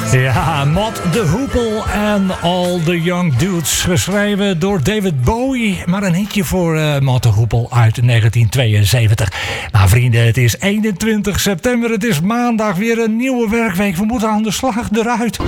Ja, Mott the Hoople en All the Young Dudes. Geschreven door David Bowie. Maar een hitje voor Mott the Hoople uit 1972. Nou vrienden, het is 21 september. Het is maandag weer een nieuwe werkweek. We moeten aan de slag eruit.